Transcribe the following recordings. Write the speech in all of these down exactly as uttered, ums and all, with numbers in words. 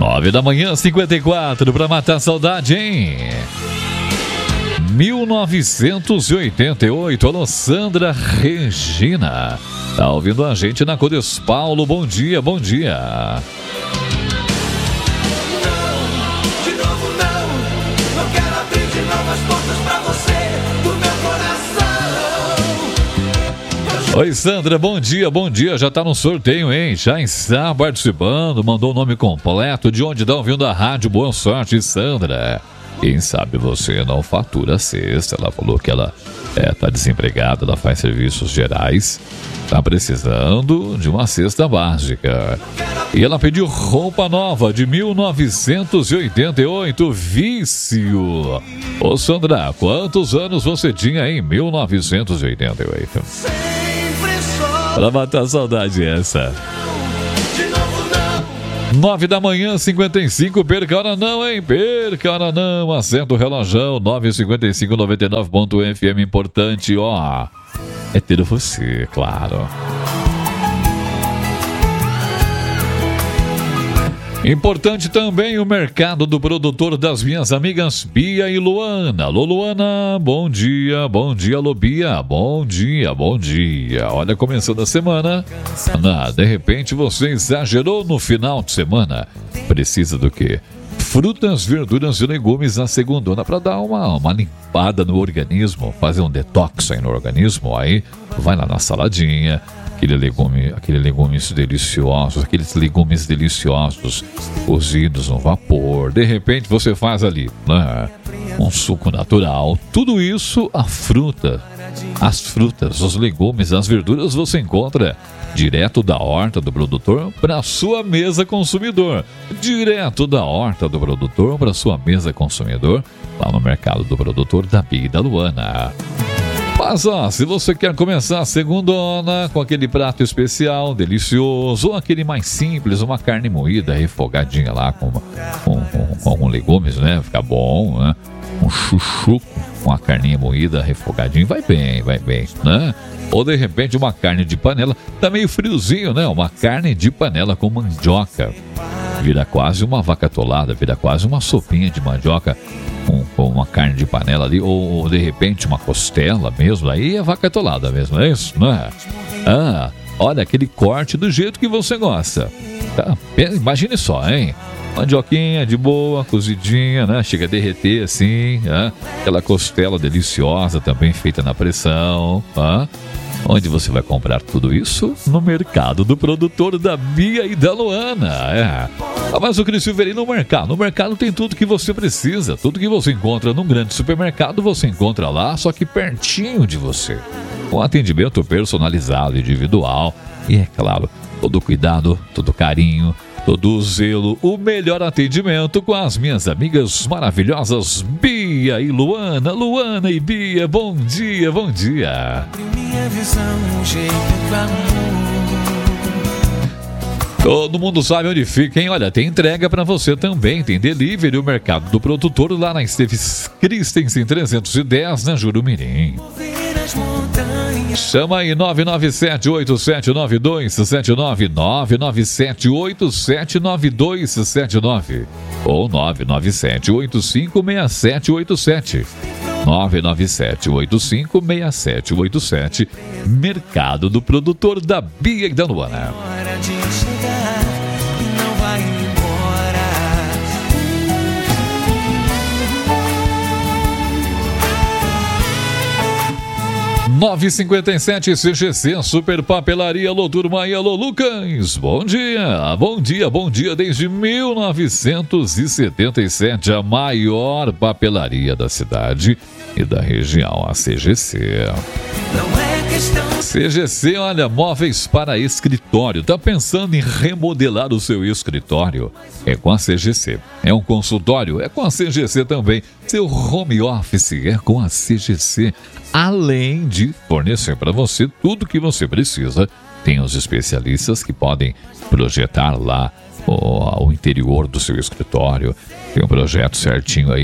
Nove da manhã, cinquenta e quatro, pra matar a saudade, hein? mil novecentos e oitenta e oito, alô, Sandra Regina. Tá ouvindo a gente na Codes Paulo, bom dia, bom dia. Não, de novo não, não quero abrir de novas portas pra você, do meu coração. Oi, Sandra, bom dia, bom dia, já tá no sorteio, hein? Já está participando, mandou o nome completo, de onde tá ouvindo a rádio, boa sorte, Sandra. Quem sabe você não fatura a cesta. Ela falou que ela é, tá desempregada, ela faz serviços gerais, tá precisando de uma cesta básica. E ela pediu roupa nova de mil novecentos e oitenta e oito, Vício. Ô Sandra, quantos anos você tinha em mil novecentos e oitenta e oito? Pra matar a saudade essa. Nove da manhã, cinquenta e cinco, perca a hora não, hein? Perca a hora não, acerta o relógio, nove e cinquenta e cinco, noventa e nove ponto F M, importante, ó, é ter você, claro. Importante também o mercado do produtor das minhas amigas Bia e Luana. Alô, Luana, bom dia, bom dia, alô, Bia, bom dia, bom dia. Olha, começando a semana, Ana, de repente você exagerou no final de semana. Precisa do quê? Frutas, verduras e legumes na segundona para dar uma, uma limpada no organismo, fazer um detox aí no organismo. Aí vai lá na saladinha, aquele legume, aquele legumes deliciosos, aqueles legumes deliciosos cozidos no vapor. De repente você faz ali, né, um suco natural. Tudo isso, a fruta, as frutas, os legumes, as verduras você encontra direto da horta do produtor para sua mesa consumidor. Direto da horta do produtor para sua mesa consumidor, lá no mercado do produtor da Bia e da Luana. Mas ó, se você quer começar a segundona com aquele prato especial, delicioso, ou aquele mais simples, uma carne moída, refogadinha lá com, com, com, com alguns legumes, né? Fica bom, né? Um chuchu com a carninha moída, refogadinho, vai bem, vai bem, né? Ou de repente uma carne de panela, tá meio friozinho, né? Uma carne de panela com mandioca. Vira quase uma vaca atolada, vira quase uma sopinha de mandioca com, com uma carne de panela ali, ou, ou de repente uma costela mesmo, aí é vaca atolada mesmo, é isso, não é? Ah, olha aquele corte do jeito que você gosta. Tá? Imagine só, hein? Mandioquinha de boa, cozidinha, né? Chega a derreter assim, né? Aquela costela deliciosa também feita na pressão, tá? Onde você vai comprar tudo isso? No mercado do produtor da Bia e da Luana. É. Ah, mas o Cris Silveira, no mercado? No mercado tem tudo que você precisa. Tudo que você encontra num grande supermercado, você encontra lá, só que pertinho de você. Com atendimento personalizado, individual. E é claro, todo cuidado, todo carinho, todo o zelo, o melhor atendimento com as minhas amigas maravilhosas Bia e Luana. Luana e Bia, bom dia, bom dia. Todo mundo sabe onde fica, hein? Olha, tem entrega pra você também, tem delivery, o mercado do produtor lá na Esteves Christensen trezentos e dez, na Jurumirim. Chama aí nove nove sete oito sete nove dois sete nove, nove nove sete oito sete nove dois sete nove ou nove nove sete oito cinco seis sete oito sete, nove nove sete oito cinco seis sete oito sete. Mercado do produtor da Bia e da Luana. nove e cinquenta e sete, C G C, Super Papelaria, alô turma e alô Lucas, bom dia, bom dia, bom dia, desde mil novecentos e setenta e sete, a maior papelaria da cidade e da região, a C G C. Não é questão... C G C, olha, móveis para escritório, tá pensando em remodelar o seu escritório? É com a C G C. É um consultório? É com a C G C também. Seu home office é com a C G C. Além de fornecer para você tudo que você precisa, tem os especialistas que podem projetar lá o, o interior do seu escritório. Tem um projeto certinho aí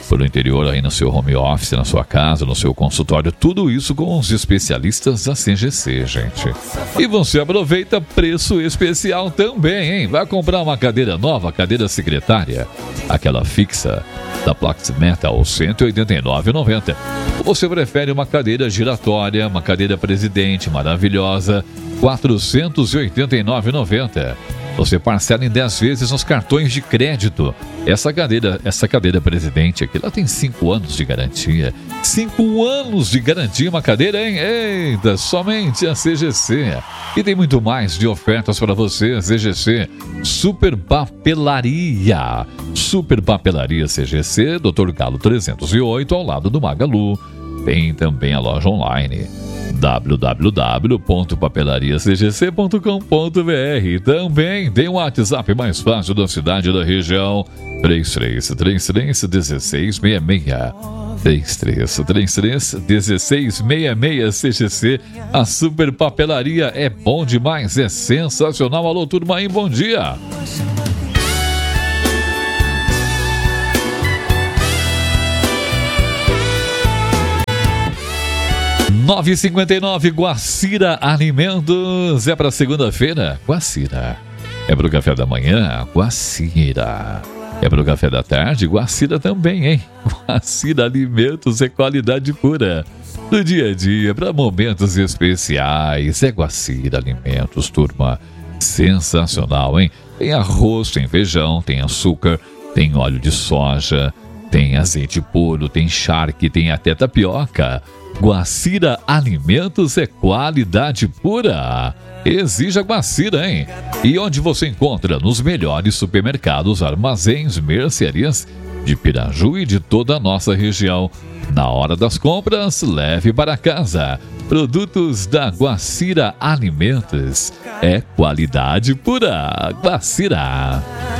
pelo interior, aí no seu home office, na sua casa, no seu consultório, tudo isso com os especialistas da C G C, gente. E você aproveita preço especial também, hein? Vai comprar uma cadeira nova, cadeira secretária, aquela fixa da Plax Metal, cento e oitenta e nove reais e noventa centavos. Ou você prefere uma cadeira giratória, uma cadeira presidente maravilhosa, quatrocentos e oitenta e nove reais e noventa centavos. Você parcela em dez vezes nos cartões de crédito. Essa cadeira, essa cadeira presidente aqui, ela tem cinco anos de garantia. cinco anos de garantia uma cadeira, hein? Eita, somente a C G C. E tem muito mais de ofertas para você, C G C. Super Papelaria. Super Papelaria C G C, doutor Galo trezentos e oito, ao lado do Magalu. Tem também a loja online w w w ponto papelaria c g c ponto com ponto b r. Também tem o WhatsApp mais fácil da cidade e da região, três três três três, um seis seis seis. três três três três, um seis seis seis. C G C, a Super Papelaria é bom demais, é sensacional. Alô, turma aí, bom dia. nove e cinquenta e nove, Guacira Alimentos. É para segunda-feira? Guacira. É para o café da manhã? Guacira. É para o café da tarde? Guacira também, hein? Guacira Alimentos é qualidade pura. Do dia a dia, para momentos especiais. É Guacira Alimentos, turma. Sensacional, hein? Tem arroz, tem feijão, tem açúcar, tem óleo de soja, tem azeite puro, tem charque, tem até tapioca. Guacira Alimentos é qualidade pura. Exija Guacira, hein? E onde você encontra? Nos melhores supermercados, armazéns, mercearias de Piraju e de toda a nossa região. Na hora das compras, leve para casa. Produtos da Guacira Alimentos. É qualidade pura. Guacira.